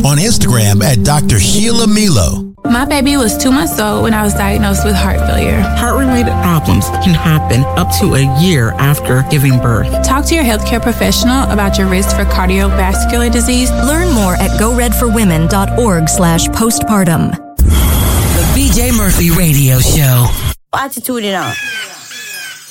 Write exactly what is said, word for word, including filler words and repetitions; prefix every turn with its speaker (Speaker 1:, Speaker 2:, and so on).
Speaker 1: On Instagram at Doctor Sheila Milo.
Speaker 2: My baby was two months old when I was diagnosed with heart failure.
Speaker 3: Heart-related problems can happen up to a year after giving birth.
Speaker 2: Talk to your healthcare professional about your risk for cardiovascular disease.
Speaker 4: Learn more at go red for women dot org slash postpartum.
Speaker 5: The B J Murphy Radio Show.
Speaker 6: Attitude, you know.